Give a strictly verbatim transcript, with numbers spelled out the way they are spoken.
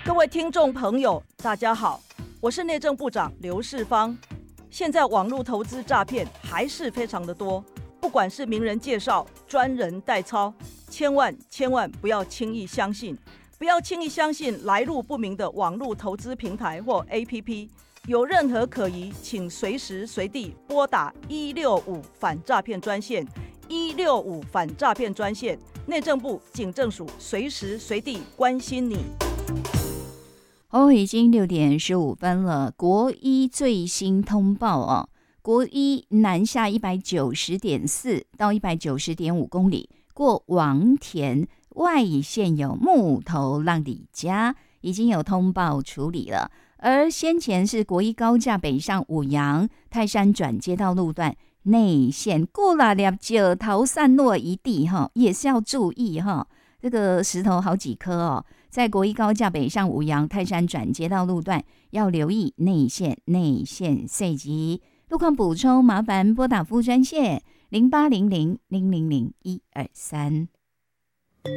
各位听众朋友，大家好，我是内政部长刘世芳。现在网络投资诈骗还是非常的多，不管是名人介绍、专人代操，千万千万不要轻易相信，不要轻易相信来路不明的网络投资平台或 A P P。有任何可疑，请随时随地拨打一六五反诈骗专线，一六五反诈骗专线，内政部警政署随时随地关心你。 哦，已经六点十五分了。国一最新通报哦，国一南下一百九十点四到一百九十点五公里，过王田外现有木头浪底家，已经有通报处理了。而先前是国一高架北上五杨泰山转接道路段内线过了两九头散落一地哈，也是要注意哈。这个石头好几颗哦，在国一高架北上五杨泰山转接道路段要留意内线内线碎级。路况补充，麻烦拨打服务专线零八零零零零零一二三。